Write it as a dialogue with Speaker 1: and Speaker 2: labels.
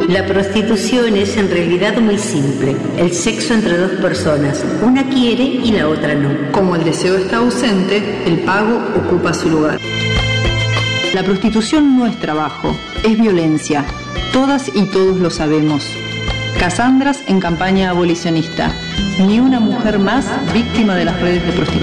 Speaker 1: La prostitución es en realidad muy simple. El sexo entre dos personas. Una quiere y la otra no.
Speaker 2: Como el deseo está ausente, el pago ocupa su lugar.
Speaker 3: La prostitución no es trabajo, es violencia. Todas y todos lo sabemos. Casandras en campaña abolicionista. Ni una mujer más víctima de las redes de prostitución.